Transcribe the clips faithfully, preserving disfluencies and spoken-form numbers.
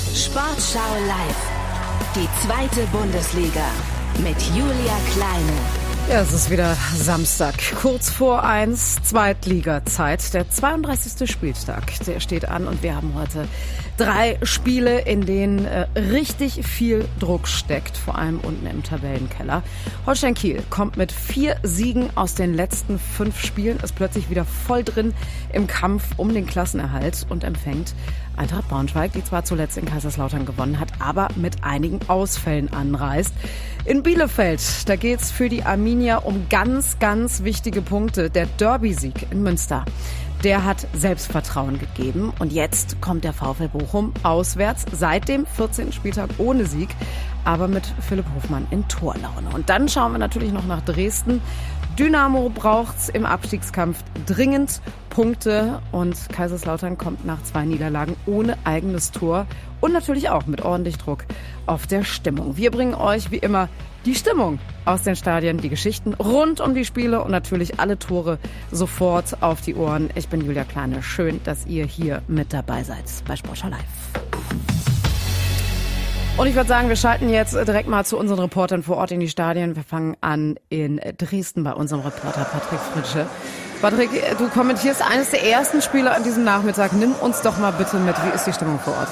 Sportschau live. Die zweite Bundesliga mit Julia Kleine. Ja, es ist wieder Samstag, kurz vor eins, Zweitliga-Zeit. Der zweiunddreißigste Spieltag, der steht an und wir haben heute drei Spiele, in denen äh, richtig viel Druck steckt, vor allem unten im Tabellenkeller. Holstein Kiel kommt mit vier Siegen aus den letzten fünf Spielen, ist plötzlich wieder voll drin im Kampf um den Klassenerhalt und empfängt Eintracht Braunschweig, die zwar zuletzt in Kaiserslautern gewonnen hat, aber mit einigen Ausfällen anreist. In Bielefeld, da geht's für die Arminia um ganz, ganz wichtige Punkte. Der Derby-Sieg in Münster, der hat Selbstvertrauen gegeben. Und jetzt kommt der VfL Bochum auswärts seit dem vierzehnten Spieltag ohne Sieg, aber mit Philipp Hofmann in Torlaune. Und dann schauen wir natürlich noch nach Dresden. Dynamo braucht's im Abstiegskampf dringend Punkte und Kaiserslautern kommt nach zwei Niederlagen ohne eigenes Tor und natürlich auch mit ordentlich Druck auf der Stimmung. Wir bringen euch wie immer die Stimmung aus den Stadien, die Geschichten rund um die Spiele und natürlich alle Tore sofort auf die Ohren. Ich bin Julia Kleine. Schön, dass ihr hier mit dabei seid bei Sportschau Live. Und ich würde sagen, wir schalten jetzt direkt mal zu unseren Reportern vor Ort in die Stadien. Wir fangen an in Dresden bei unserem Reporter Patrick Fritsche. Patrick, du kommentierst eines der ersten Spiele an diesem Nachmittag. Nimm uns doch mal bitte mit, wie ist die Stimmung vor Ort?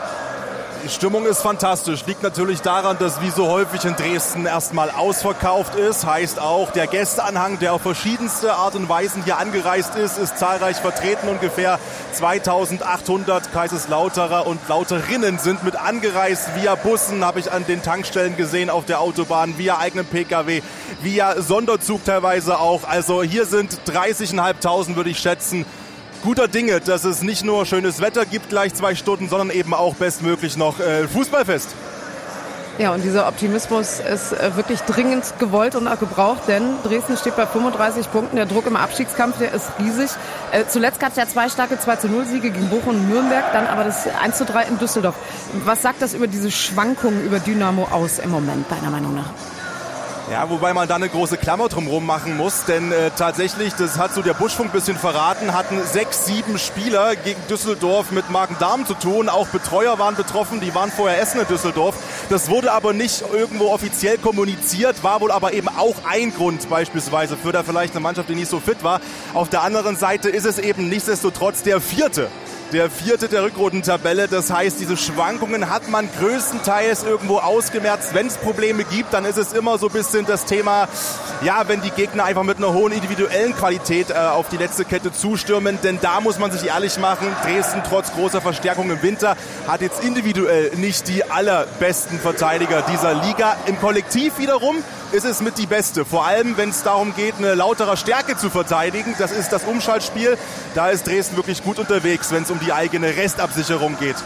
Die Stimmung ist fantastisch. Liegt natürlich daran, dass wie so häufig in Dresden erstmal ausverkauft ist. Heißt auch, der Gästeanhang, der auf verschiedenste Art und Weisen hier angereist ist, ist zahlreich vertreten. Ungefähr zweitausendachthundert Kaiserslauterer und Lauterinnen sind mit angereist. Via Bussen habe ich an den Tankstellen gesehen auf der Autobahn, via eigenen P K W, via Sonderzug teilweise auch. Also hier sind dreißigtausendfünfhundert, würde ich schätzen. Guter Dinge, dass es nicht nur schönes Wetter gibt, gleich zwei Stunden, sondern eben auch bestmöglich noch äh, Fußballfest. Ja, und dieser Optimismus ist äh, wirklich dringend gewollt und auch gebraucht, denn Dresden steht bei fünfunddreißig Punkten. Der Druck im Abstiegskampf, der ist riesig. Äh, zuletzt gab es ja zwei starke zwei zu null Siege gegen Bochum und Nürnberg, dann aber das eins zu drei in Düsseldorf. Was sagt das über diese Schwankungen über Dynamo aus im Moment, deiner Meinung nach? Ja, wobei man da eine große Klammer drumherum machen muss, denn äh, tatsächlich, das hat so der Buschfunk ein bisschen verraten, hatten sechs, sieben Spieler gegen Düsseldorf mit Magen-Darm zu tun. Auch Betreuer waren betroffen, die waren vorher essen in Düsseldorf. Das wurde aber nicht irgendwo offiziell kommuniziert, war wohl aber eben auch ein Grund beispielsweise für da vielleicht eine Mannschaft, die nicht so fit war. Auf der anderen Seite ist es eben nichtsdestotrotz der vierte. Der vierte der Rückrundentabelle, das heißt, diese Schwankungen hat man größtenteils irgendwo ausgemerzt. Wenn es Probleme gibt, dann ist es immer so ein bisschen das Thema, ja, wenn die Gegner einfach mit einer hohen individuellen Qualität äh, auf die letzte Kette zustürmen. Denn da muss man sich ehrlich machen, Dresden trotz großer Verstärkung im Winter hat jetzt individuell nicht die allerbesten Verteidiger dieser Liga. Im Kollektiv wiederum ist es mit die beste. Vor allem, wenn es darum geht, eine lautere Stärke zu verteidigen. Das ist das Umschaltspiel. Da ist Dresden wirklich gut unterwegs, wenn es um die eigene Restabsicherung geht.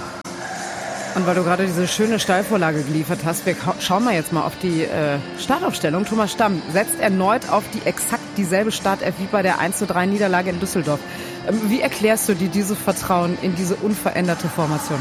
Und weil du gerade diese schöne Steilvorlage geliefert hast, wir schauen mal jetzt mal auf die äh, Startaufstellung. Thomas Stamm setzt erneut auf die exakt dieselbe Startelf wie bei der eins zu drei Niederlage in Düsseldorf. Ähm, wie erklärst du dir dieses Vertrauen in diese unveränderte Formation?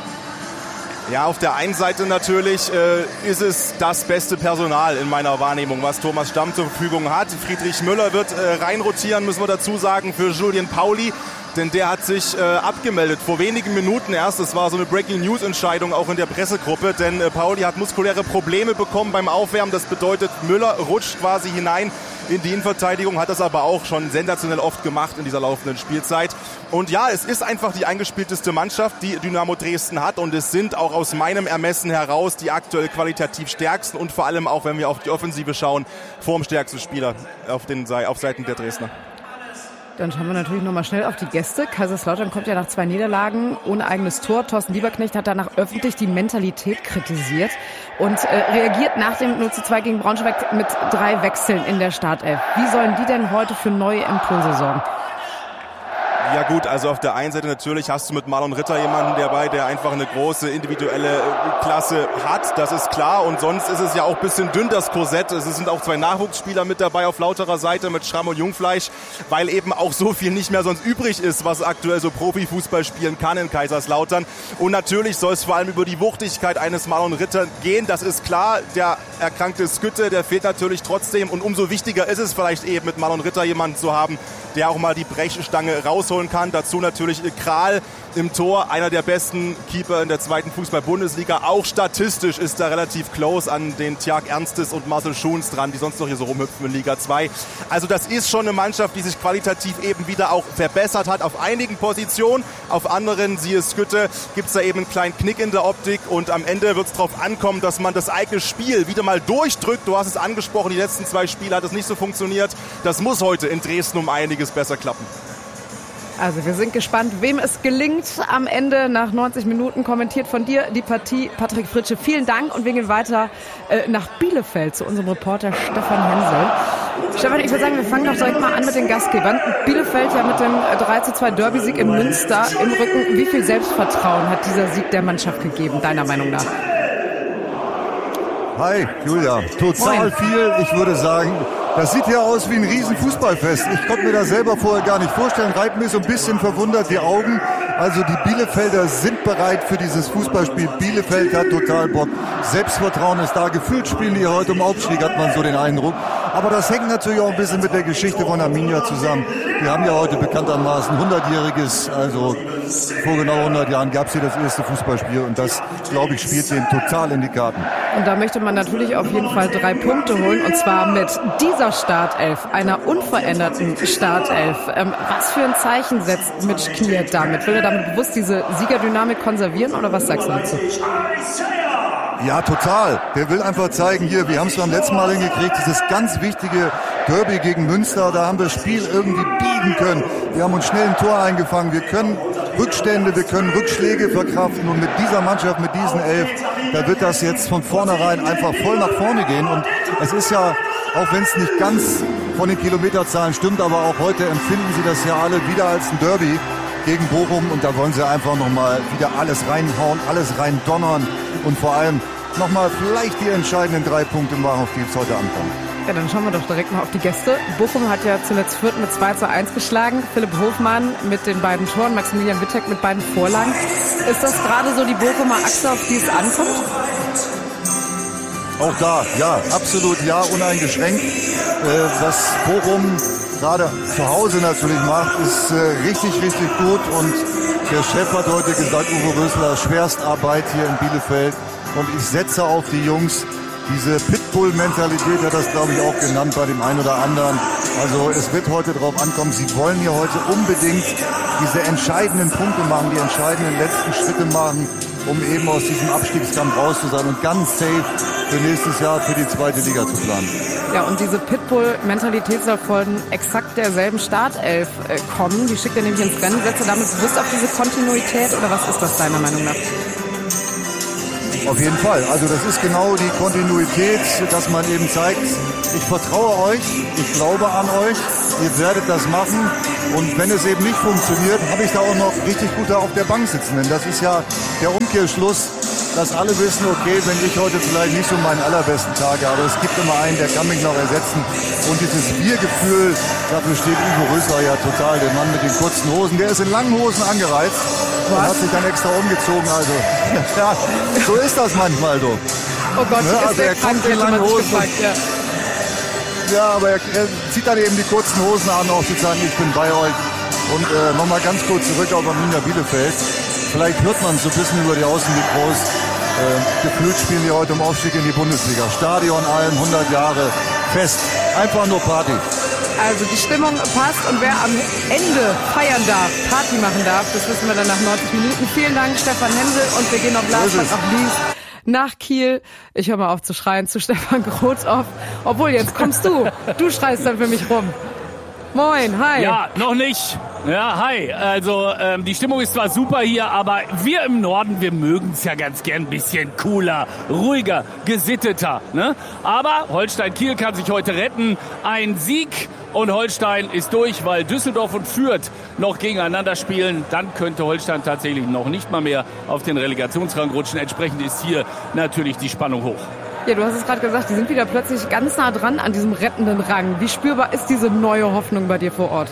Ja, auf der einen Seite natürlich äh, ist es das beste Personal in meiner Wahrnehmung, was Thomas Stamm zur Verfügung hat. Friedrich Müller wird äh, reinrotieren, müssen wir dazu sagen, für Julien Pauli. Denn der hat sich äh, abgemeldet vor wenigen Minuten erst. Das war so eine Breaking-News-Entscheidung auch in der Pressegruppe. Denn äh, Pauli hat muskuläre Probleme bekommen beim Aufwärmen. Das bedeutet, Müller rutscht quasi hinein in die Innenverteidigung. Hat das aber auch schon sensationell oft gemacht in dieser laufenden Spielzeit. Und ja, es ist einfach die eingespielteste Mannschaft, die Dynamo Dresden hat. Und es sind auch aus meinem Ermessen heraus die aktuell qualitativ stärksten. Und vor allem auch, wenn wir auf die Offensive schauen, formstärksten Spieler auf, den, auf Seiten der Dresdner. Dann schauen wir natürlich nochmal schnell auf die Gäste. Kaiserslautern kommt ja nach zwei Niederlagen ohne eigenes Tor. Thorsten Lieberknecht hat danach öffentlich die Mentalität kritisiert und äh, reagiert nach dem null zu zwei gegen Braunschweig mit drei Wechseln in der Startelf. Wie sollen die denn heute für neue Impulse sorgen? Ja gut, also auf der einen Seite natürlich hast du mit Marlon Ritter jemanden dabei, der einfach eine große individuelle Klasse hat, das ist klar. Und sonst ist es ja auch ein bisschen dünn, das Korsett. Es sind auch zwei Nachwuchsspieler mit dabei auf lauterer Seite mit Schramm und Jungfleisch, weil eben auch so viel nicht mehr sonst übrig ist, was aktuell so Profifußball spielen kann in Kaiserslautern. Und natürlich soll es vor allem über die Wuchtigkeit eines Marlon Ritter gehen, das ist klar. Der erkrankte Skütte, der fehlt natürlich trotzdem. Und umso wichtiger ist es vielleicht eben mit Marlon Ritter jemanden zu haben, der auch mal die Brechstange rausholen kann. Dazu natürlich Kral im Tor, einer der besten Keeper in der zweiten Fußball-Bundesliga. Auch statistisch ist er relativ close an den Tjark Ernstes und Marcel Schuns dran, die sonst noch hier so rumhüpfen in Liga zwei. Also das ist schon eine Mannschaft, die sich qualitativ eben wieder auch verbessert hat auf einigen Positionen. Auf anderen, siehe Skütte, gibt es da eben einen kleinen Knick in der Optik und am Ende wird es darauf ankommen, dass man das eigene Spiel wieder mal durchdrückt. Du hast es angesprochen, die letzten zwei Spiele hat es nicht so funktioniert. Das muss heute in Dresden um einiges besser klappen. Also wir sind gespannt, wem es gelingt. Am Ende nach neunzig Minuten kommentiert von dir die Partie Patrick Fritsche. Vielen Dank und wir gehen weiter äh, nach Bielefeld zu unserem Reporter Stefan Hensel. Stefan, ich würde sagen, wir fangen doch direkt mal an mit den Gastgebern. Bielefeld ja mit dem drei zu zwei Derby-Sieg in Münster im Rücken. Wie viel Selbstvertrauen hat dieser Sieg der Mannschaft gegeben, deiner Meinung nach? Hi, Julia. Total Moin. Viel. Ich würde sagen, das sieht ja aus wie ein riesen Fußballfest. Ich konnte mir das selber vorher gar nicht vorstellen. Reibt mir so ein bisschen verwundert die Augen. Also die Bielefelder sind bereit für dieses Fußballspiel. Bielefeld hat total Bock. Selbstvertrauen ist da. Gefühlt spielen die heute um Aufstieg, hat man so den Eindruck. Aber das hängt natürlich auch ein bisschen mit der Geschichte von Arminia zusammen. Wir haben ja heute bekanntermaßen hundertjähriges, also vor genau hundert Jahren gab es hier das erste Fußballspiel und das, glaube ich, spielt denen total in die Karten. Und da möchte man natürlich auf jeden Fall drei Punkte holen und zwar mit dieser Startelf, einer unveränderten Startelf. Ähm, was für ein Zeichen setzt Mitch Knier damit? Will er damit bewusst diese Siegerdynamik konservieren oder was sagst du dazu? Ja, total. Der will einfach zeigen, hier, wir haben es beim letzten Mal hingekriegt, dieses ganz wichtige Derby gegen Münster, da haben wir das Spiel irgendwie biegen können. Wir haben uns schnell ein Tor eingefangen, wir können Rückstände, wir können Rückschläge verkraften und mit dieser Mannschaft, mit diesen Elf, da wird das jetzt von vornherein einfach voll nach vorne gehen und es ist ja, auch wenn es nicht ganz von den Kilometerzahlen stimmt, aber auch heute empfinden sie das ja alle wieder als ein Derby gegen Bochum und da wollen sie einfach nochmal wieder alles reinhauen, alles rein donnern und vor allem nochmal vielleicht die entscheidenden drei Punkte machen, auf die es heute ankommt. Ja, dann schauen wir doch direkt mal auf die Gäste. Bochum hat ja zuletzt Fürth mit zwei zu eins geschlagen. Philipp Hofmann mit den beiden Toren, Maximilian Wittek mit beiden Vorlagen. Ist das gerade so die Bochumer Achse, auf die es ankommt? Auch da, ja, absolut ja, uneingeschränkt. Äh, was Bochum gerade zu Hause natürlich macht, ist äh, richtig, richtig gut. Und der Chef hat heute gesagt, Uwe Rösler, Schwerstarbeit hier in Bielefeld. Und ich setze auf die Jungs. Diese Pitbull-Mentalität hat das, glaube ich, auch genannt bei dem einen oder anderen. Also es wird heute darauf ankommen, sie wollen hier heute unbedingt diese entscheidenden Punkte machen, die entscheidenden letzten Schritte machen, um eben aus diesem Abstiegskampf raus zu sein und ganz safe für nächstes Jahr für die zweite Liga zu planen. Ja, und diese Pitbull-Mentalität soll von exakt derselben Startelf äh, kommen. Die schickt er nämlich ins Rennen. Setzt er damit bewusst auf diese Kontinuität oder was ist das deiner Meinung nach? Auf jeden Fall. Also das ist genau die Kontinuität, dass man eben zeigt, ich vertraue euch, ich glaube an euch, ihr werdet das machen. Und wenn es eben nicht funktioniert, habe ich da auch noch richtig gute auf der Bank sitzen. Denn das ist ja der Umkehrschluss, dass alle wissen, okay, wenn ich heute vielleicht nicht so meinen allerbesten Tag habe, es gibt immer einen, der kann mich noch ersetzen. Und dieses Wir-Gefühl, dafür steht Uwe Rösler ja total, der Mann mit den kurzen Hosen, der ist in langen Hosen angereizt. Und hat sich dann extra umgezogen, also ja, so ist das manchmal so. Oh Gott, ne? Also er kommt in langen Hosen. Gefragt, ja. ja, aber er, er zieht dann eben die kurzen Hosen an, auch zu sagen, ich bin bei euch. Und äh, nochmal ganz kurz zurück auf Arminia Bielefeld. Vielleicht hört man so ein bisschen über die Außenliga groß. Äh, gefühlt spielen die heute im Aufstieg in die Bundesliga. Stadion allen, hundert Jahre, Fest. Einfach nur Party. Also die Stimmung passt und wer am Ende feiern darf, Party machen darf, das wissen wir dann nach neunzig Minuten. Vielen Dank, Stefan Hensel, und wir gehen auf Last but not least nach Kiel. Ich höre mal auf zu schreien zu Stefan Grothhoff. Obwohl, jetzt kommst du. Du schreist dann für mich rum. Moin, hi. Ja, noch nicht. Ja, hi. Also ähm, die Stimmung ist zwar super hier, aber wir im Norden, wir mögen es ja ganz gern ein bisschen cooler, ruhiger, gesitteter. Ne? Aber Holstein-Kiel kann sich heute retten. Ein Sieg und Holstein ist durch, weil Düsseldorf und Fürth noch gegeneinander spielen. Dann könnte Holstein tatsächlich noch nicht mal mehr auf den Relegationsrang rutschen. Entsprechend ist hier natürlich die Spannung hoch. Ja, du hast es gerade gesagt, die sind wieder plötzlich ganz nah dran an diesem rettenden Rang. Wie spürbar ist diese neue Hoffnung bei dir vor Ort?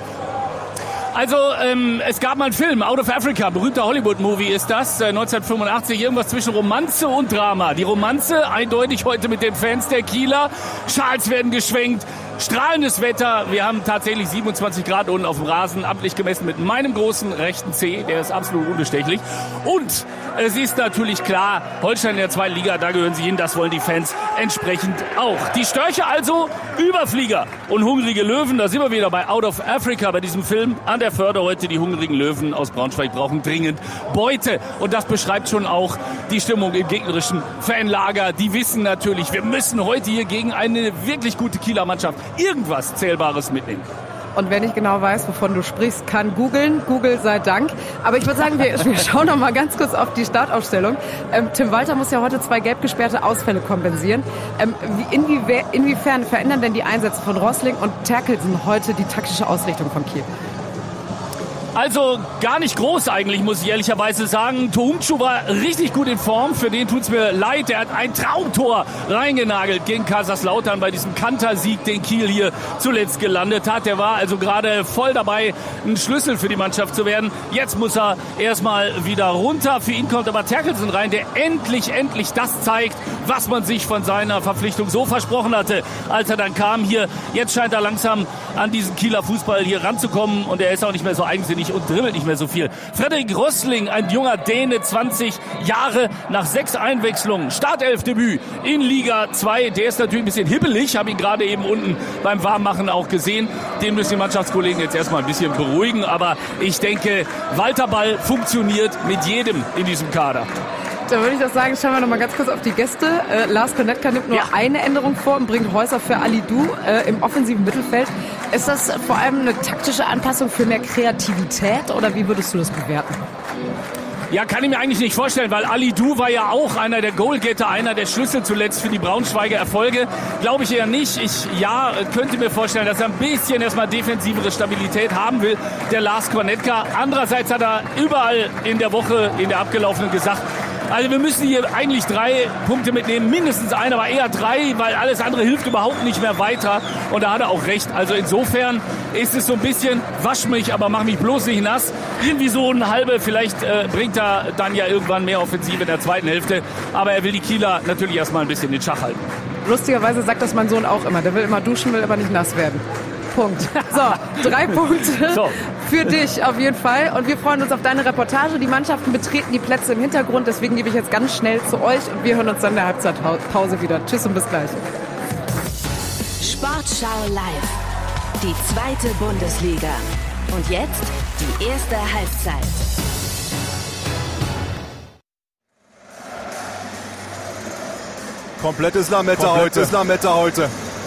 Also ähm, es gab mal einen Film, Out of Africa, berühmter Hollywood-Movie ist das, äh, neunzehnhundertfünfundachtzig, irgendwas zwischen Romanze und Drama. Die Romanze eindeutig heute mit den Fans der Kieler, Schals werden geschwenkt, strahlendes Wetter. Wir haben tatsächlich siebenundzwanzig Grad unten auf dem Rasen, amtlich gemessen mit meinem großen rechten Zeh. Der ist absolut unbestechlich. Und es ist natürlich klar, Holstein in der zweiten Liga, da gehören sie hin. Das wollen die Fans entsprechend auch. Die Störche also Überflieger und hungrige Löwen. Da sind wir wieder bei Out of Africa, bei diesem Film an der Förde heute. Die hungrigen Löwen aus Braunschweig brauchen dringend Beute. Und das beschreibt schon auch die Stimmung im gegnerischen Fanlager. Die wissen natürlich, wir müssen heute hier gegen eine wirklich gute Kieler Mannschaft irgendwas Zählbares mitnehmen. Und wer nicht genau weiß, wovon du sprichst, kann googeln. Google sei Dank. Aber ich würde sagen, wir, wir schauen noch mal ganz kurz auf die Startaufstellung. Ähm, Tim Walter muss ja heute zwei gelb gesperrte Ausfälle kompensieren. Ähm, wie, inwie, inwiefern verändern denn die Einsätze von Rossling und Terkelsen heute die taktische Ausrichtung von Kiel? Also gar nicht groß eigentlich, muss ich ehrlicherweise sagen. Tohumchu war richtig gut in Form. Für den tut's mir leid. Der hat ein Traumtor reingenagelt gegen Kaiserslautern bei diesem Kantersieg, den Kiel hier zuletzt gelandet hat. Der war also gerade voll dabei, ein Schlüssel für die Mannschaft zu werden. Jetzt muss er erstmal wieder runter. Für ihn kommt aber Terkelsen rein, der endlich, endlich das zeigt, was man sich von seiner Verpflichtung so versprochen hatte, als er dann kam hier. Jetzt scheint er langsam an diesen Kieler Fußball hier ranzukommen und er ist auch nicht mehr so eigensinnig und dribbelt nicht mehr so viel. Frederik Rossling, ein junger Däne, zwanzig Jahre, nach sechs Einwechslungen, Startelfdebüt in Liga zwei. Der ist natürlich ein bisschen hibbelig, habe ihn gerade eben unten beim Warmmachen auch gesehen. Den müssen die Mannschaftskollegen jetzt erstmal ein bisschen beruhigen, aber ich denke, Walter Ball funktioniert mit jedem in diesem Kader. Dann würde ich doch sagen, schauen wir noch mal ganz kurz auf die Gäste. Äh, Lars Konetka nimmt nur ja. eine Änderung vor und bringt Häuser für Alidou äh, im offensiven Mittelfeld. Ist das vor allem eine taktische Anpassung für mehr Kreativität oder wie würdest du das bewerten? Ja, kann ich mir eigentlich nicht vorstellen, weil Alidou war ja auch einer der Goalgetter, einer der Schlüssel zuletzt für die Braunschweiger Erfolge. Glaube ich eher nicht. Ich, ja, könnte mir vorstellen, dass er ein bisschen erstmal defensivere Stabilität haben will, der Lars Konetka. Andererseits hat er überall in der Woche, in der abgelaufenen gesagt, also wir müssen hier eigentlich drei Punkte mitnehmen, mindestens ein, aber eher drei, weil alles andere hilft überhaupt nicht mehr weiter. Und da hat er auch recht. Also insofern ist es so ein bisschen, wasch mich, aber mach mich bloß nicht nass. Irgendwie so eine halbe, vielleicht äh, bringt er dann ja irgendwann mehr Offensive in der zweiten Hälfte. Aber er will die Kieler natürlich erstmal ein bisschen in Schach halten. Lustigerweise sagt das mein Sohn auch immer. Der will immer duschen, will aber nicht nass werden. Punkt. So, drei Punkte so. Für dich auf jeden Fall. Und wir freuen uns auf deine Reportage. Die Mannschaften betreten die Plätze im Hintergrund. Deswegen gebe ich jetzt ganz schnell zu euch. Und wir hören uns dann in der Halbzeitpause wieder. Tschüss und bis gleich. Sportschau live. Die zweite Bundesliga. Und jetzt die erste Halbzeit. Komplettes Lametta Komplette. heute. Lametta heute.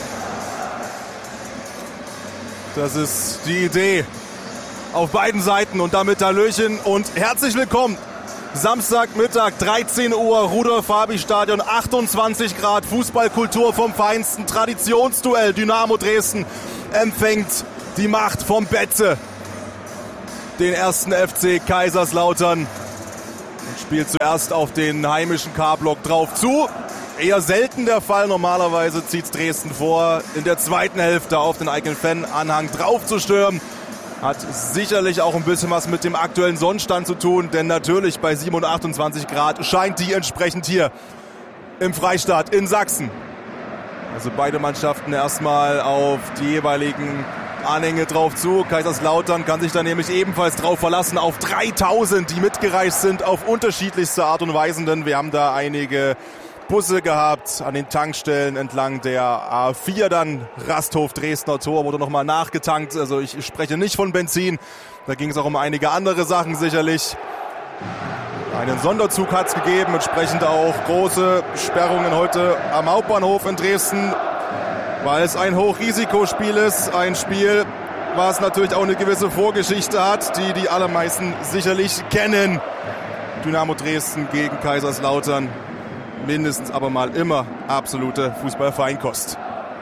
Das ist die Idee auf beiden Seiten und damit Hallöchen und herzlich willkommen. Samstagmittag, dreizehn Uhr, Rudolf-Fabi-Stadion, achtundzwanzig Grad, Fußballkultur vom Feinsten, Traditionsduell. Dynamo Dresden empfängt die Macht vom Betze, den ersten F C Kaiserslautern, und spielt zuerst auf den heimischen K-Block drauf zu. Eher selten der Fall. Normalerweise zieht Dresden vor, in der zweiten Hälfte auf den eigenen Fan-Anhang drauf zu stürmen. Hat sicherlich auch ein bisschen was mit dem aktuellen Sonnenstand zu tun, denn natürlich bei sieben und achtundzwanzig Grad scheint die entsprechend hier im Freistaat in Sachsen. Also beide Mannschaften erstmal auf die jeweiligen Anhänge drauf zu. Kaiserslautern kann sich da nämlich ebenfalls drauf verlassen, auf dreitausend, die mitgereist sind, auf unterschiedlichste Art und Weise, denn wir haben da einige Busse gehabt an den Tankstellen entlang der A vier, dann Rasthof Dresdner Tor wurde nochmal nachgetankt. Also ich spreche nicht von Benzin, da ging es auch um einige andere Sachen sicherlich. Einen Sonderzug hat es gegeben, entsprechend auch große Sperrungen heute am Hauptbahnhof in Dresden, weil es ein Hochrisikospiel ist, ein Spiel, was natürlich auch eine gewisse Vorgeschichte hat, die die allermeisten sicherlich kennen. Dynamo Dresden gegen Kaiserslautern. Mindestens aber mal immer absolute Fußballfeinkost.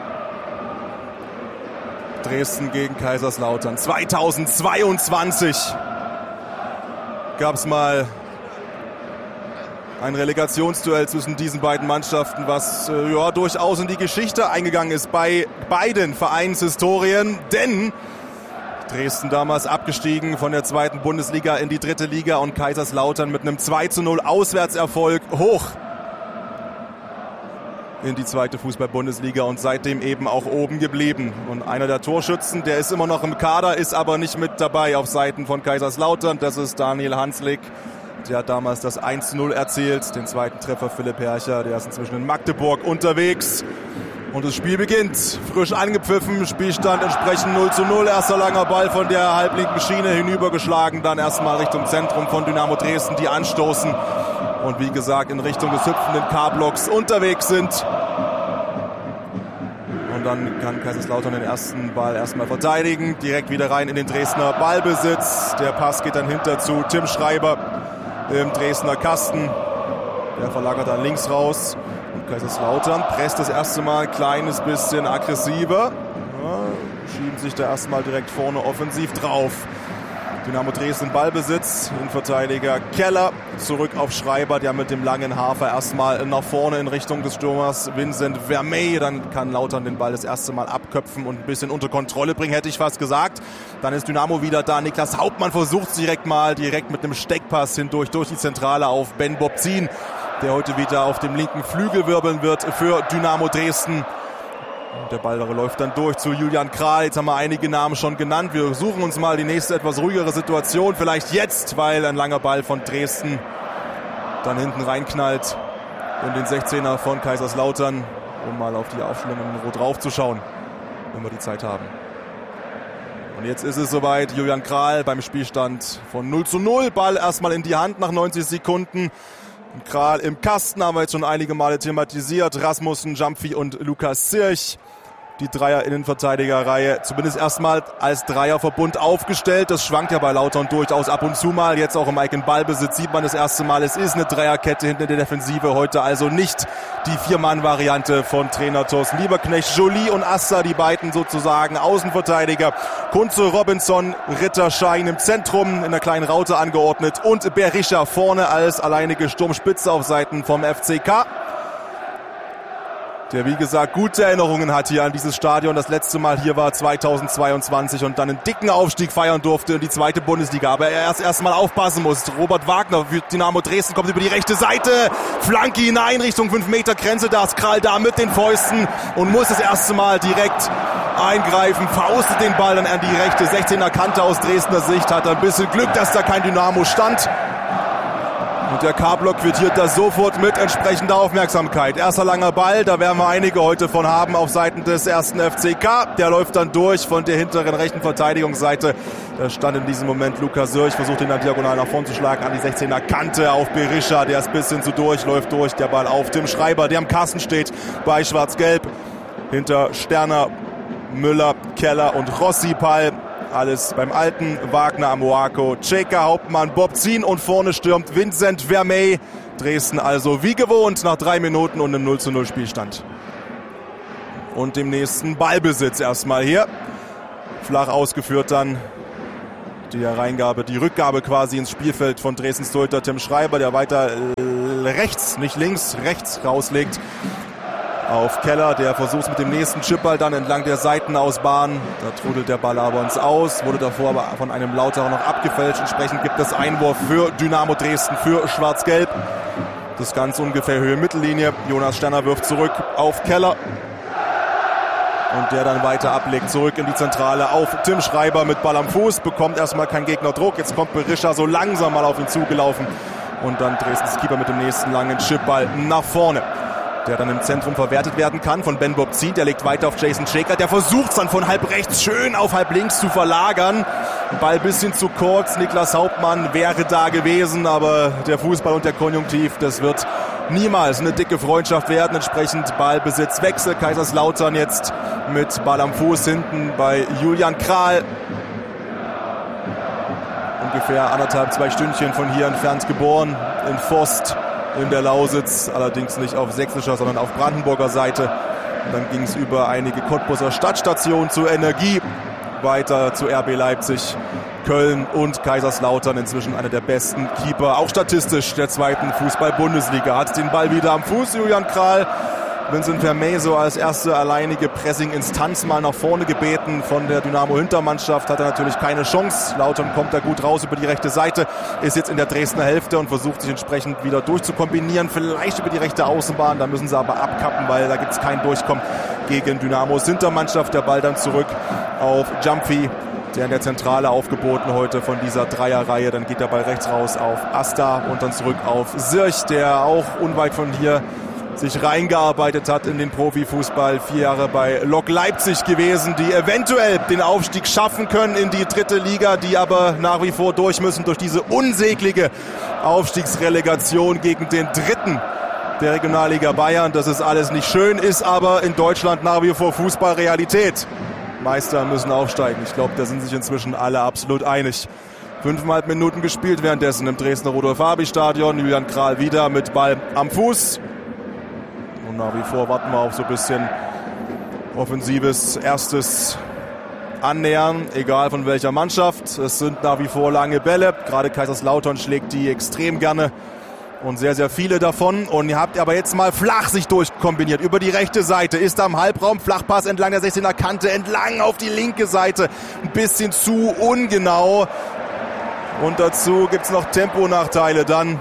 Dresden gegen Kaiserslautern. zweitausendzweiundzwanzig gab es mal ein Relegationsduell zwischen diesen beiden Mannschaften, was äh, ja, durchaus in die Geschichte eingegangen ist bei beiden Vereinshistorien. Denn Dresden damals abgestiegen von der zweiten Bundesliga in die dritte Liga und Kaiserslautern mit einem zwei zu null Auswärtserfolg hoch in die zweite Fußball-Bundesliga und seitdem eben auch oben geblieben. Und einer der Torschützen, der ist immer noch im Kader, ist aber nicht mit dabei auf Seiten von Kaiserslautern. Das ist Daniel Hanslik. Der hat damals das eins zu null erzielt. Den zweiten Treffer Philipp Hercher, der ist inzwischen in Magdeburg unterwegs. Und das Spiel beginnt. Frisch angepfiffen, Spielstand entsprechend null zu null. Erster langer Ball von der halblinken Schiene hinübergeschlagen. Dann erstmal Richtung Zentrum von Dynamo Dresden, die anstoßen. Und wie gesagt, in Richtung des hüpfenden K-Blocks unterwegs sind. Und dann kann Kaiserslautern den ersten Ball erstmal verteidigen. Direkt wieder rein in den Dresdner Ballbesitz. Der Pass geht dann hinter zu Tim Schreiber im Dresdner Kasten. Der verlagert dann links raus. Und Kaiserslautern presst das erste Mal ein kleines bisschen aggressiver. Ja, schieben sich da erstmal direkt vorne offensiv drauf. Dynamo Dresden Ballbesitz, Innenverteidiger Keller, zurück auf Schreiber, der mit dem langen Hafer erstmal nach vorne in Richtung des Stürmers Vincent Vermey. Dann kann Lautern den Ball das erste Mal abköpfen und ein bisschen unter Kontrolle bringen, hätte ich fast gesagt. Dann ist Dynamo wieder da. Niklas Hauptmann versucht es direkt mal, direkt mit einem Steckpass hindurch durch die Zentrale auf Ben Bobzin, der heute wieder auf dem linken Flügel wirbeln wird für Dynamo Dresden. Und der Ball läuft dann durch zu Julian Kral. Jetzt haben wir einige Namen schon genannt. Wir suchen uns mal die nächste etwas ruhigere Situation. Vielleicht jetzt, weil ein langer Ball von Dresden dann hinten reinknallt in den sechzehner von Kaiserslautern, um mal auf die Aufstellung in Rot draufzuschauen, wenn wir die Zeit haben. Und jetzt ist es soweit. Julian Kral beim Spielstand von null zu null. Ball erstmal in die Hand nach neunzig Sekunden. Kral im Kasten, haben wir jetzt schon einige Male thematisiert. Rasmussen, Jumpy und Lukas Zirch. Die Dreier-Innenverteidigerreihe zumindest erstmal als Dreierverbund aufgestellt. Das schwankt ja bei Lautern durchaus ab und zu mal. Jetzt auch im eigenen Ballbesitz sieht man das erste Mal. Es ist eine Dreierkette hinter der Defensive. Heute also nicht die Vier-Mann-Variante von Trainer Thorsten Lieberknecht. Jolie und Assa, die beiden sozusagen Außenverteidiger. Kunze, Robinson, Ritterschein im Zentrum in der kleinen Raute angeordnet. Und Berisha vorne als alleinige Sturmspitze auf Seiten vom F C K. Der, wie gesagt, gute Erinnerungen hat hier an dieses Stadion. Das letzte Mal hier war zweitausendzweiundzwanzig und dann einen dicken Aufstieg feiern durfte in die zweite Bundesliga. Aber er erst erstmal aufpassen muss. Robert Wagner für Dynamo Dresden kommt über die rechte Seite. Flanke hinein Richtung fünf Meter Grenze. Da ist Kral da mit den Fäusten und muss das erste Mal direkt eingreifen. Faustet den Ball dann an die rechte sechzehner Kante aus Dresdner Sicht. Hat ein bisschen Glück, dass da kein Dynamo stand. Und der K-Block quittiert das sofort mit entsprechender Aufmerksamkeit. Erster langer Ball, da werden wir einige heute von haben auf Seiten des ersten F C K. Der läuft dann durch von der hinteren rechten Verteidigungsseite. Da stand in diesem Moment Lukas Sörch, versucht ihn dann diagonal nach vorn zu schlagen an die sechzehner Kante auf Berisha. Der ist ein bisschen zu durch, läuft durch. Der Ball auf Tim Schreiber, der am Kasten steht bei Schwarz-Gelb. Hinter Sterner, Müller, Keller und Rossi Pall. Alles beim alten Wagner, Amoako, Ceka, Hauptmann, Bobzin und vorne stürmt Vincent Vermey. Dresden also wie gewohnt nach drei Minuten und einem null zu null Spielstand. Und dem nächsten Ballbesitz erstmal hier. Flach ausgeführt dann die Hereingabe, die Rückgabe quasi ins Spielfeld von Dresdens Torhüter Tim Schreiber, der weiter rechts, nicht links, rechts rauslegt. Auf Keller, der versucht mit dem nächsten Chipball dann entlang der Seitenausbahn. Da trudelt der Ball aber ins Aus, wurde davor aber von einem Lauterer noch abgefälscht. Entsprechend gibt es Einwurf für Dynamo Dresden, für Schwarz-Gelb. Das Ganze ungefähr Höhe Mittellinie. Jonas Sterner wirft zurück auf Keller. Und der dann weiter ablegt, zurück in die Zentrale auf Tim Schreiber mit Ball am Fuß. Bekommt erstmal keinen Gegnerdruck. Jetzt kommt Berisha so langsam mal auf ihn zugelaufen. Und dann Dresdens Keeper mit dem nächsten langen Chipball nach vorne, der dann im Zentrum verwertet werden kann von Ben Bobzin. Der legt weiter auf Jason Ceka. Der versucht es dann von halb rechts schön auf halb links zu verlagern. Ball bisschen zu kurz. Niklas Hauptmann wäre da gewesen, aber der Fußball und der Konjunktiv, das wird niemals eine dicke Freundschaft werden. Entsprechend Ballbesitzwechsel. Kaiserslautern jetzt mit Ball am Fuß hinten bei Julian Kral. Ungefähr anderthalb, zwei Stündchen von hier entfernt geboren in Forst in der Lausitz, allerdings nicht auf sächsischer, sondern auf brandenburger Seite. Und dann ging es über einige Cottbuser Stadtstationen zur Energie, weiter zu R B Leipzig, Köln und Kaiserslautern. Inzwischen einer der besten Keeper, auch statistisch der zweiten Fußball-Bundesliga. Hat den Ball wieder am Fuß, Julian Kral. Vincent Vermey so als erste alleinige Pressing-Instanz mal nach vorne gebeten von der Dynamo-Hintermannschaft. Hat er natürlich keine Chance. Lautern kommt da gut raus über die rechte Seite, ist jetzt in der Dresdner Hälfte und versucht sich entsprechend wieder durchzukombinieren. Vielleicht über die rechte Außenbahn, da müssen sie aber abkappen, weil da gibt es kein Durchkommen gegen Dynamos Hintermannschaft. Der Ball dann zurück auf Jumpy, der in der Zentrale aufgeboten heute von dieser Dreierreihe. Dann geht der Ball rechts raus auf Asta und dann zurück auf Sirch, der auch unweit von hier sich reingearbeitet hat in den Profifußball. Vier Jahre bei Lok Leipzig gewesen, die eventuell den Aufstieg schaffen können in die dritte Liga, die aber nach wie vor durch müssen durch diese unsägliche Aufstiegsrelegation gegen den dritten der Regionalliga Bayern. Das ist alles nicht schön, ist aber in Deutschland nach wie vor Fußballrealität. Meister müssen aufsteigen. Ich glaube, da sind sich inzwischen alle absolut einig. Fünfeinhalb Minuten gespielt währenddessen im Dresdner Rudolf-Habich-Stadion. Julian Kral wieder mit Ball am Fuß. Und nach wie vor warten wir auf so ein bisschen offensives erstes Annähern, egal von welcher Mannschaft. Es sind nach wie vor lange Bälle. Gerade Kaiserslautern schlägt die extrem gerne und sehr, sehr viele davon. Und ihr habt aber jetzt mal flach sich durchkombiniert über die rechte Seite. Ist am Halbraum, Flachpass entlang der sechzehner Kante, entlang auf die linke Seite. Ein bisschen zu ungenau. Und dazu gibt es noch Temponachteile dann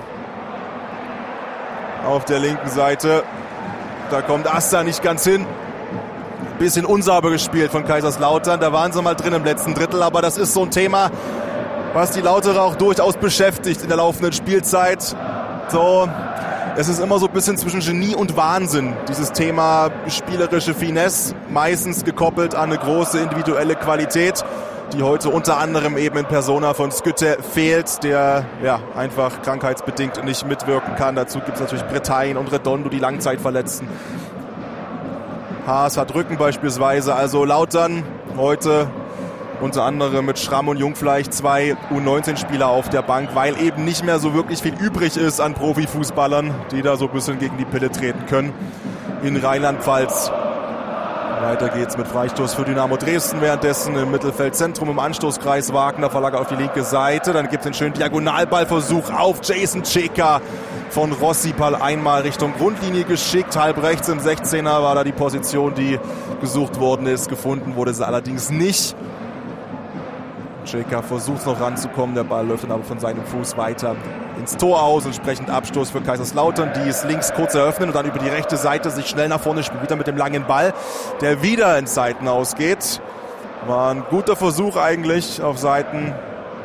auf der linken Seite. Da kommt Asta nicht ganz hin. Bisschen unsauber gespielt von Kaiserslautern. Da waren sie mal drin im letzten Drittel. Aber das ist so ein Thema, was die Lauterer auch durchaus beschäftigt in der laufenden Spielzeit. So, es ist immer so ein bisschen zwischen Genie und Wahnsinn. Dieses Thema spielerische Finesse, meistens gekoppelt an eine große individuelle Qualität, die heute unter anderem eben in Persona von Skytte fehlt, der ja einfach krankheitsbedingt nicht mitwirken kann. Dazu gibt es natürlich Bretagne und Redondo, die Langzeitverletzten. Haas hat Rücken beispielsweise. Also Lautern heute unter anderem mit Schramm und Jungfleisch zwei U neunzehn Spieler auf der Bank, weil eben nicht mehr so wirklich viel übrig ist an Profifußballern, die da so ein bisschen gegen die Pille treten können in Rheinland-Pfalz. Weiter geht's mit Freistoß für Dynamo Dresden, währenddessen im Mittelfeldzentrum im Anstoßkreis Wagner verlagert auf die linke Seite. Dann gibt es den schönen Diagonalballversuch auf Jason Ceka von Rossipal, einmal Richtung Grundlinie geschickt. Halb rechts im sechzehner war da die Position, die gesucht worden ist. Gefunden wurde sie allerdings nicht. Ceka versucht noch ranzukommen, der Ball läuft dann aber von seinem Fuß weiter ins Tor aus, entsprechend Abstoß für Kaiserslautern, die es links kurz eröffnen und dann über die rechte Seite sich schnell nach vorne spielt, wieder mit dem langen Ball, der wieder ins Seiten ausgeht. War ein guter Versuch eigentlich auf Seiten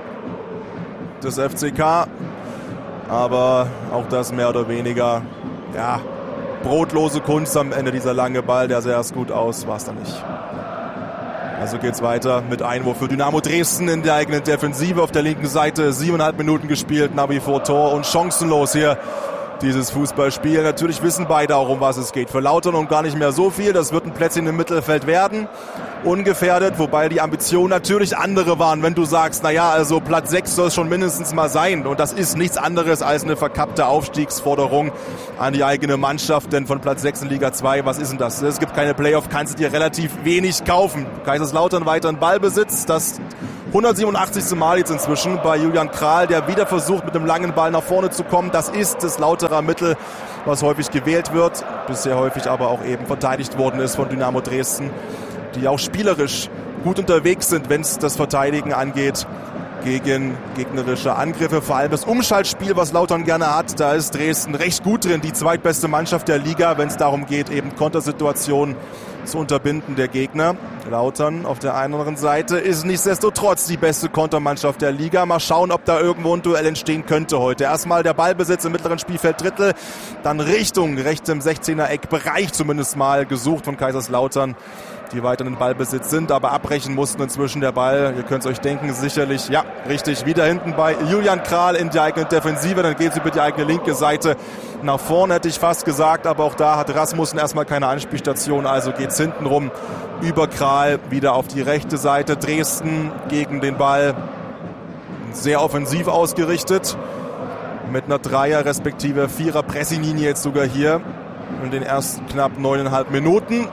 des F C K, aber auch das mehr oder weniger, ja, brotlose Kunst am Ende, dieser lange Ball, der sah erst gut aus, war es dann nicht. Also geht's weiter mit Einwurf für Dynamo Dresden in der eigenen Defensive auf der linken Seite. Siebeneinhalb Minuten gespielt, nach wie vor Tor und chancenlos hier dieses Fußballspiel. Natürlich wissen beide auch, um was es geht. Für Lautern und gar nicht mehr so viel. Das wird ein Plätzchen im Mittelfeld werden. Ungefährdet, wobei die Ambitionen natürlich andere waren. Wenn du sagst, naja, also Platz sechs soll es schon mindestens mal sein. Und das ist nichts anderes als eine verkappte Aufstiegsforderung an die eigene Mannschaft. Denn von Platz sechs in Liga zwei, was ist denn das? Es gibt keine Playoff, kannst du dir relativ wenig kaufen. Kaiserslautern weiter in Ballbesitz. Das hundertsiebenundachtzigste Mal jetzt inzwischen bei Julian Kral, der wieder versucht, mit dem langen Ball nach vorne zu kommen. Das ist das Lauterer Mittel, was häufig gewählt wird. Bisher häufig aber auch eben verteidigt worden ist von Dynamo Dresden, die auch spielerisch gut unterwegs sind, wenn es das Verteidigen angeht gegen gegnerische Angriffe. Vor allem das Umschaltspiel, was Lautern gerne hat, da ist Dresden recht gut drin. Die zweitbeste Mannschaft der Liga, wenn es darum geht, eben Kontersituationen zu unterbinden der Gegner. Lautern auf der anderen Seite ist nichtsdestotrotz die beste Kontermannschaft der Liga. Mal schauen, ob da irgendwo ein Duell entstehen könnte heute. Erstmal der Ballbesitz im mittleren Spielfeld Drittel, dann Richtung rechts im sechzehner Eckbereich zumindest mal gesucht von Kaiserslautern, die weiter in Ballbesitz sind, aber abbrechen mussten inzwischen der Ball. Ihr könnt es euch denken, sicherlich, ja, richtig, wieder hinten bei Julian Kral in die eigene Defensive, dann geht es über die eigene linke Seite nach vorne, hätte ich fast gesagt, aber auch da hat Rasmussen erstmal keine Anspielstation, also geht es hinten rum über Kral wieder auf die rechte Seite. Dresden gegen den Ball sehr offensiv ausgerichtet, mit einer Dreier- respektive Vierer-Pressinglinie jetzt sogar hier in den ersten knapp neuneinhalb Minuten.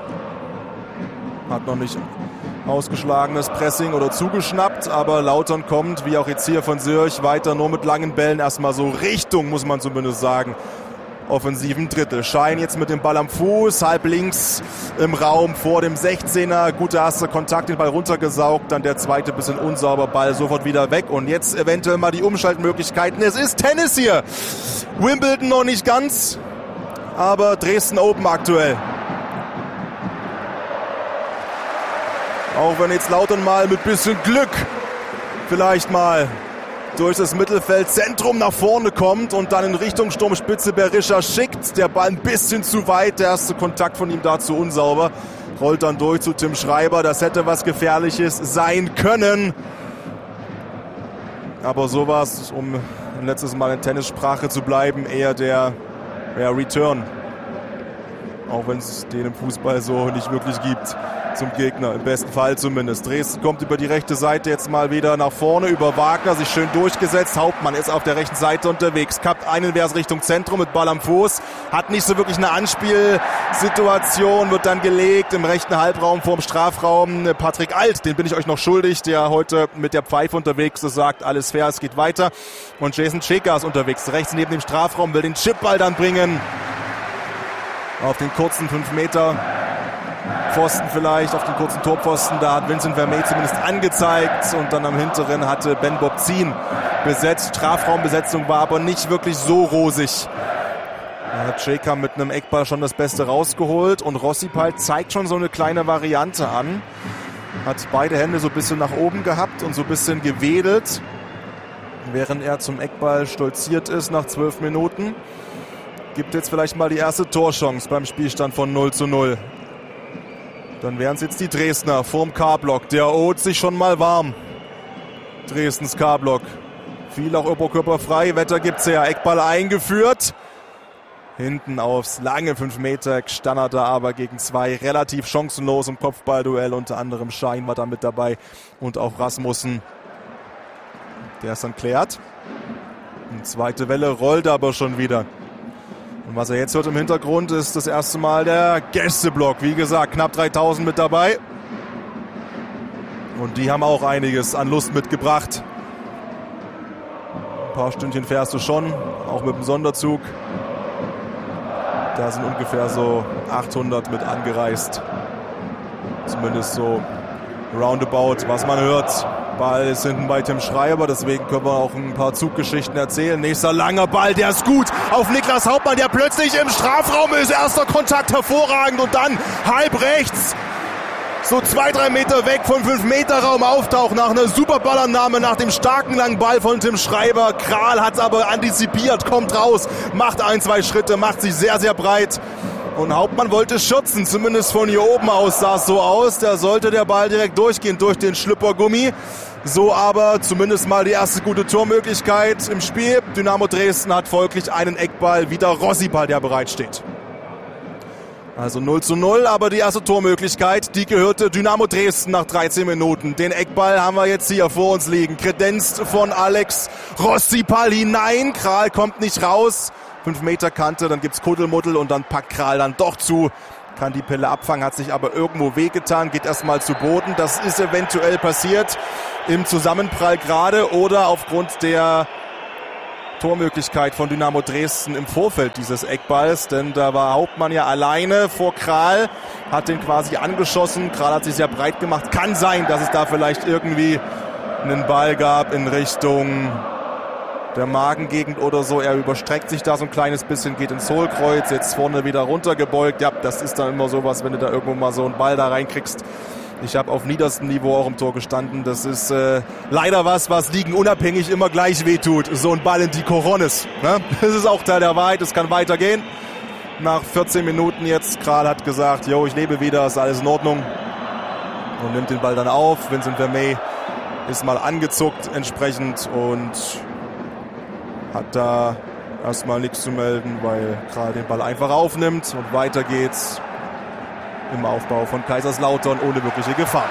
Hat noch nicht ausgeschlagenes Pressing oder zugeschnappt, aber Lautern kommt, wie auch jetzt hier von Sirch, weiter nur mit langen Bällen erstmal so Richtung, muss man zumindest sagen, offensiven Drittel. Schein jetzt mit dem Ball am Fuß, halb links im Raum vor dem sechzehner. Guter erster Kontakt, den Ball runtergesaugt, dann der zweite bisschen unsauber, Ball sofort wieder weg. Und jetzt eventuell mal die Umschaltmöglichkeiten. Es ist Tennis hier. Wimbledon noch nicht ganz, aber Dresden Open aktuell. Auch wenn jetzt Lautern mal mit bisschen Glück vielleicht mal durch das Mittelfeldzentrum nach vorne kommt und dann in Richtung Sturmspitze Berisha schickt. Der Ball ein bisschen zu weit, der erste Kontakt von ihm dazu unsauber. Rollt dann durch zu Tim Schreiber, das hätte was Gefährliches sein können. Aber sowas, um letztes Mal in Tennissprache zu bleiben, eher der ja, Return. Auch wenn es den im Fußball so nicht wirklich gibt. Zum Gegner, im besten Fall zumindest. Dresden kommt über die rechte Seite jetzt mal wieder nach vorne, über Wagner, sich schön durchgesetzt. Hauptmann ist auf der rechten Seite unterwegs, kappt einen Vers Richtung Zentrum mit Ball am Fuß, hat nicht so wirklich eine Anspielsituation, wird dann gelegt im rechten Halbraum vorm Strafraum. Patrick Alt, den bin ich euch noch schuldig, der heute mit der Pfeife unterwegs ist, sagt, alles fair, es geht weiter. Und Jason Cheka ist unterwegs, rechts neben dem Strafraum, will den Chipball dann bringen. Auf den kurzen fünf Meter Pfosten vielleicht, auf den kurzen Torpfosten, da hat Vincent Vermey zumindest angezeigt und dann am hinteren hatte Ben Bobzin besetzt. Strafraumbesetzung war aber nicht wirklich so rosig. Da hat Cheka mit einem Eckball schon das Beste rausgeholt und Rossipal zeigt schon so eine kleine Variante an. Hat beide Hände so ein bisschen nach oben gehabt und so ein bisschen gewedelt, während er zum Eckball stolziert ist nach zwölf Minuten. Gibt jetzt vielleicht mal die erste Torchance beim Spielstand von null zu null. Dann wären es jetzt die Dresdner vorm K-Block. Der holt sich schon mal warm. Dresdens K-Block. Viel auch oberkörperfrei. Wetter gibt's her. Eckball eingeführt. Hinten aufs lange fünf Meter stand er aber gegen zwei. Relativ chancenlos im Kopfballduell. Unter anderem Schein war da mit dabei. Und auch Rasmussen. Der es dann klärt. Die zweite Welle rollt aber schon wieder. Und was er jetzt hört im Hintergrund, ist das erste Mal der Gästeblock. Wie gesagt, knapp dreitausend mit dabei. Und die haben auch einiges an Lust mitgebracht. Ein paar Stündchen fährst du schon, auch mit dem Sonderzug. Da sind ungefähr so achthundert mit angereist. Zumindest so roundabout, was man hört. Ball ist hinten bei Tim Schreiber, deswegen können wir auch ein paar Zuggeschichten erzählen. Nächster langer Ball, der ist gut auf Niklas Hauptmann, der plötzlich im Strafraum ist. Erster Kontakt hervorragend und dann halb rechts, so zwei, drei Meter weg vom fünf Meter Raum auftaucht nach einer super Ballannahme, nach dem starken langen Ball von Tim Schreiber. Kral hat es aber antizipiert, kommt raus, macht ein, zwei Schritte, macht sich sehr, sehr breit. Und Hauptmann wollte schützen, zumindest von hier oben aus sah es so aus. Da sollte der Ball direkt durchgehen durch den Schlüppergummi. So aber zumindest mal die erste gute Tormöglichkeit im Spiel. Dynamo Dresden hat folglich einen Eckball, wieder Rossipal, der bereitsteht. Also null zu null, aber die erste Tormöglichkeit, die gehörte Dynamo Dresden nach dreizehn Minuten. Den Eckball haben wir jetzt hier vor uns liegen. Kredenzt von Alex Rossipal hinein. Kral kommt nicht raus. fünf Meter Kante, dann gibt's Kuddelmuddel und dann packt Kral dann doch zu. Kann die Pille abfangen, hat sich aber irgendwo wehgetan, geht erstmal zu Boden. Das ist eventuell passiert im Zusammenprall gerade oder aufgrund der Tormöglichkeit von Dynamo Dresden im Vorfeld dieses Eckballs, denn da war Hauptmann ja alleine vor Kral, hat den quasi angeschossen. Kral hat sich sehr breit gemacht. Kann sein, dass es da vielleicht irgendwie einen Ball gab in Richtung der Magengegend oder so. Er überstreckt sich da so ein kleines bisschen, geht ins Hohlkreuz, jetzt vorne wieder runtergebeugt. Ja, das ist dann immer sowas, wenn du da irgendwo mal so einen Ball da reinkriegst. Ich habe auf niederstem Niveau auch im Tor gestanden. Das ist äh, leider was, was liegenunabhängig immer gleich wehtut. So ein Ball in die Coronis. Ne? Das ist auch Teil der Wahrheit, es kann weitergehen. Nach vierzehn Minuten jetzt, Kral hat gesagt, jo, ich lebe wieder, ist alles in Ordnung. Und nimmt den Ball dann auf. Vincent Vermey ist mal angezuckt entsprechend und hat da erstmal nichts zu melden, weil Kral den Ball einfach aufnimmt und weiter geht's im Aufbau von Kaiserslautern ohne wirkliche Gefahr.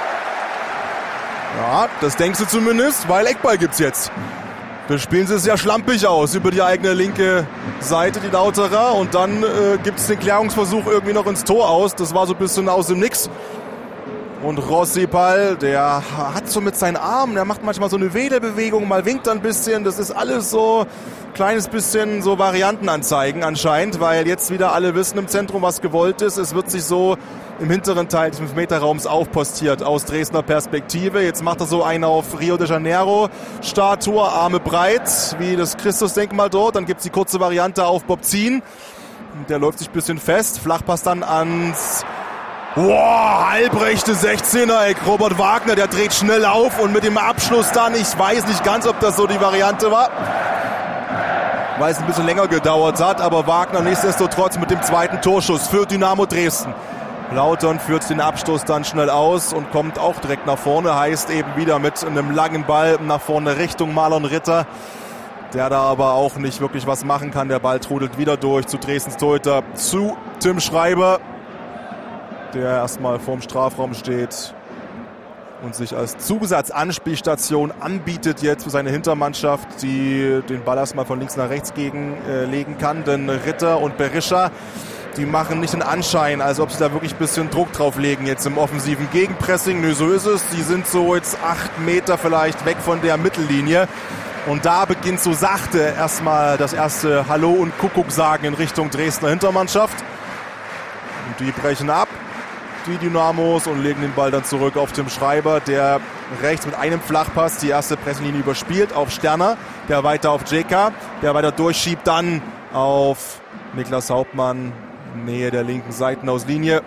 Ja, das denkst du zumindest, weil Eckball gibt's jetzt. Da spielen sie es ja schlampig aus über die eigene linke Seite, die Lauterer, und dann äh, gibt's den Klärungsversuch irgendwie noch ins Tor aus. Das war so ein bisschen aus dem Nix. Und Rossipal, der hat so mit seinen Armen, der macht manchmal so eine Wedelbewegung, mal winkt er ein bisschen. Das ist alles so ein kleines bisschen so Variantenanzeigen anscheinend, weil jetzt wieder alle wissen im Zentrum, was gewollt ist. Es wird sich so im hinteren Teil des fünf Meter Raums aufpostiert aus Dresdner Perspektive. Jetzt macht er so einen auf Rio de Janeiro Statue, Arme breit, wie das Christusdenkmal dort. Dann gibt es die kurze Variante auf Bob Zien. Der läuft sich ein bisschen fest. Flachpass dann ans Wow, halbrechte sechzehner-Eck. Robert Wagner, der dreht schnell auf und mit dem Abschluss dann, ich weiß nicht ganz, ob das so die Variante war, weil es ein bisschen länger gedauert hat, aber Wagner nichtsdestotrotz mit dem zweiten Torschuss für Dynamo Dresden. Lautern führt den Abstoß dann schnell aus und kommt auch direkt nach vorne, heißt eben wieder mit einem langen Ball nach vorne Richtung Marlon Ritter, der da aber auch nicht wirklich was machen kann. Der Ball trudelt wieder durch zu Dresdens Torhüter, zu Tim Schreiber, der erstmal vorm Strafraum steht und sich als Zusatzanspielstation anbietet jetzt für seine Hintermannschaft, die den Ball erstmal von links nach rechts gegenlegen äh, kann. Denn Ritter und Berisha, die machen nicht den Anschein, als ob sie da wirklich ein bisschen Druck drauf legen jetzt im offensiven Gegenpressing. Nö, so ist es. Die sind so jetzt acht Meter vielleicht weg von der Mittellinie. Und da beginnt so sachte erstmal das erste Hallo und Kuckuck sagen in Richtung Dresdner Hintermannschaft. Und die brechen ab, die Dynamos, und legen den Ball dann zurück auf Tim Schreiber, der rechts mit einem Flachpass die erste Pressenlinie überspielt auf Sterner, der weiter auf J K, der weiter durchschiebt dann auf Niklas Hauptmann, Nähe der linken Seitenauslinie.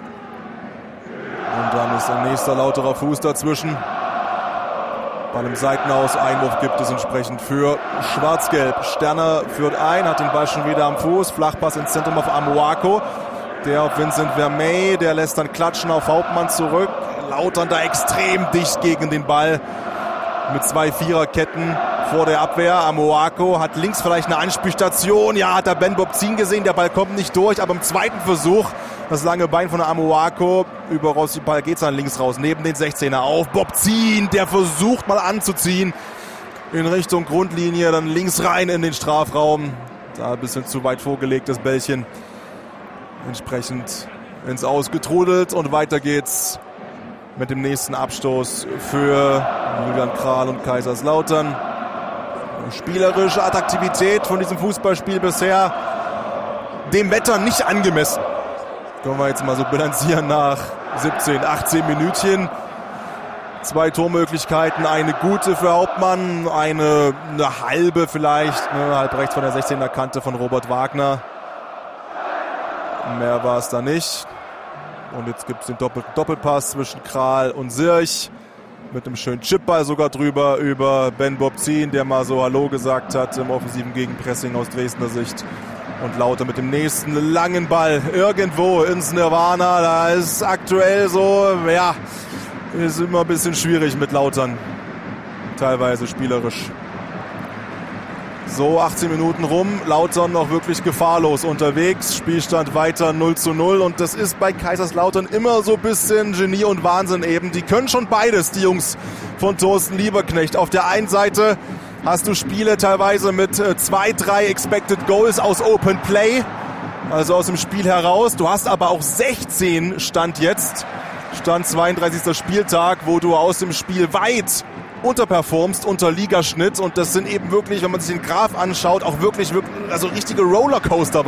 Und dann ist ein nächster lauterer Fuß dazwischen. Bei einem Seitenaus Einwurf gibt es entsprechend für Schwarz-Gelb. Sterner führt ein, hat den Ball schon wieder am Fuß, Flachpass ins Zentrum auf Amoako. Der auf Vincent Vermey, der lässt dann klatschen auf Hauptmann zurück. Lautern da extrem dicht gegen den Ball mit zwei Viererketten vor der Abwehr. Amoako hat links vielleicht eine Anspielstation. Ja, hat da Ben Bob Zien gesehen. Der Ball kommt nicht durch, aber im zweiten Versuch das lange Bein von Amoako. Über Rossipal geht es dann links raus, neben den sechzehner auf Bob Zien. Der versucht mal anzuziehen in Richtung Grundlinie, dann links rein in den Strafraum. Da ein bisschen zu weit vorgelegtes Bällchen. Entsprechend ins Ausgetrudelt, und weiter geht's mit dem nächsten Abstoß für Julian Kral und Kaiserslautern. Spielerische Attraktivität von diesem Fußballspiel bisher dem Wetter nicht angemessen. Können wir jetzt mal so bilanzieren nach siebzehn, achtzehn Minütchen. Zwei Tormöglichkeiten, eine gute für Hauptmann, eine, eine halbe vielleicht, ne, halb rechts von der sechzehner Kante von Robert Wagner. Mehr war es da nicht. Und jetzt gibt es den Doppel- Doppelpass zwischen Kral und Sirch. Mit einem schönen Chipball sogar drüber über Ben Bob Zien, der mal so Hallo gesagt hat im offensiven Gegenpressing aus Dresdner Sicht. Und Lauter mit dem nächsten langen Ball irgendwo ins Nirvana. Da ist aktuell so, ja, ist immer ein bisschen schwierig mit Lautern. Teilweise spielerisch. So, achtzehn Minuten rum, Lautern noch wirklich gefahrlos unterwegs, Spielstand weiter null zu null, und das ist bei Kaiserslautern immer so ein bisschen Genie und Wahnsinn eben. Die können schon beides, die Jungs von Thorsten Lieberknecht. Auf der einen Seite hast du Spiele teilweise mit zwei, drei Expected Goals aus Open Play, also aus dem Spiel heraus. Du hast aber auch sechzehn Stand jetzt, Stand zweiunddreißigster Spieltag, wo du aus dem Spiel weit unterperformst unter Ligaschnitt, und das sind eben wirklich, wenn man sich den Graph anschaut, auch wirklich, wirklich also richtige Rollercoaster